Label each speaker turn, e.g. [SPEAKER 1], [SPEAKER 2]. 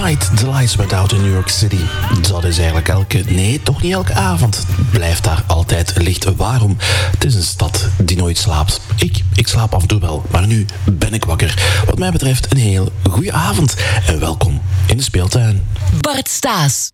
[SPEAKER 1] Night, The Lights Went Out in New York City. Dat is eigenlijk toch niet elke avond. Het blijft daar altijd licht. Waarom? Het is een stad die nooit slaapt. Ik slaap af en toe wel, maar nu ben ik wakker. Wat mij betreft een heel goede avond en welkom in de speeltuin.
[SPEAKER 2] Bart Staes.